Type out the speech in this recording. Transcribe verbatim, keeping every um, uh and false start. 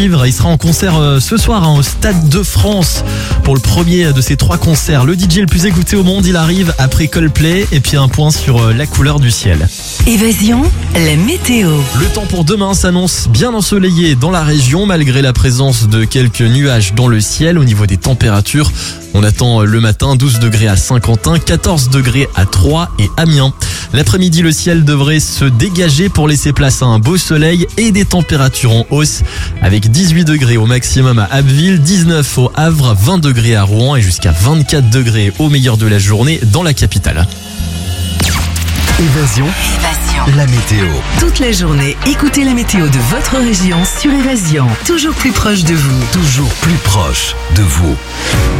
suivre. Il sera en concert euh, ce soir hein, au Stade de France pour le premier de ces trois concerts. Le D J le plus écouté au monde, il arrive après Coldplay. Et puis un point sur euh, la couleur du ciel. Évasion, la météo. Le temps pour demain s'annonce bien ensoleillé dans la région malgré la présence de quelques nuages dans le ciel. Au niveau des températures, on attend le matin douze degrés à Saint-Quentin, quatorze degrés à Troyes et Amiens. L'après-midi, le ciel devrait se dégager pour laisser place à un beau soleil et des températures en hausse avec dix-huit degrés au maximum à Abbeville, dix-neuf au Havre, vingt degrés à Rouen et jusqu'à vingt-quatre degrés au meilleur de la journée dans la capitale. Évasion, Évasion. la météo. Toute la journée, écoutez la météo de votre région sur Évasion. Toujours plus proche de vous. Toujours plus proche de vous.